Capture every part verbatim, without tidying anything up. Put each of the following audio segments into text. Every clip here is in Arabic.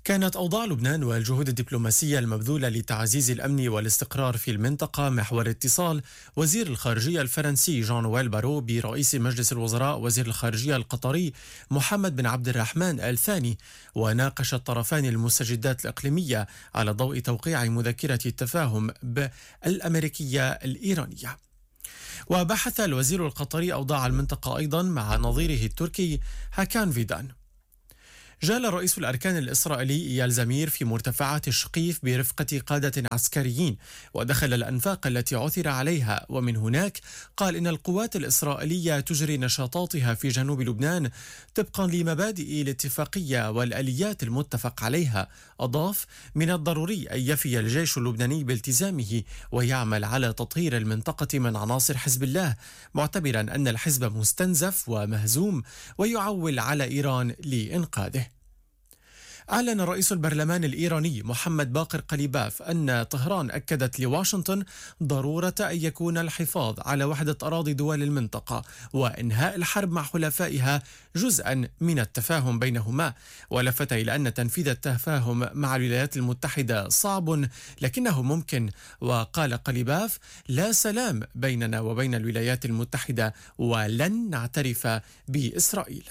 كانت أوضاع لبنان والجهود الدبلوماسية المبذولة لتعزيز الأمن والاستقرار في المنطقة محور اتصال وزير الخارجية الفرنسي جان نويل بارو برئيس مجلس الوزراء وزير الخارجية القطري محمد بن عبد الرحمن آل ثاني. وناقش الطرفان المستجدات الإقليمية على ضوء توقيع مذكرة التفاهم بالأمريكية الإيرانية. وبحث الوزير القطري أوضاع المنطقة أيضا مع نظيره التركي هاكان فيدان. جال رئيس الأركان الإسرائيلي إيال زمير في مرتفعات الشقيف برفقة قادة عسكريين ودخل الأنفاق التي عثر عليها، ومن هناك قال إن القوات الإسرائيلية تجري نشاطاتها في جنوب لبنان طبقا لمبادئ الاتفاقية والآليات المتفق عليها. أضاف: من الضروري أن يفي الجيش اللبناني بالتزامه ويعمل على تطهير المنطقة من عناصر حزب الله، معتبرا أن الحزب مستنزف ومهزوم ويعول على إيران لإنقاذه. أعلن رئيس البرلمان الإيراني محمد باقر قليباف أن طهران أكدت لواشنطن ضرورة أن يكون الحفاظ على وحدة أراضي دول المنطقة وإنهاء الحرب مع حلفائها جزءا من التفاهم بينهما، ولفت إلى أن تنفيذ التفاهم مع الولايات المتحدة صعب لكنه ممكن. وقال قليباف: لا سلام بيننا وبين الولايات المتحدة ولن نعترف بإسرائيل.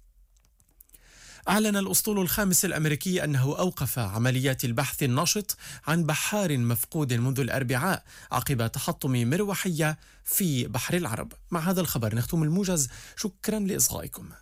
أعلن الأسطول الخامس الأمريكي أنه أوقف عمليات البحث النشط عن بحار مفقود منذ الأربعاء عقب تحطم مروحية في بحر العرب. مع هذا الخبر نختم الموجز، شكرا لإصغائكم.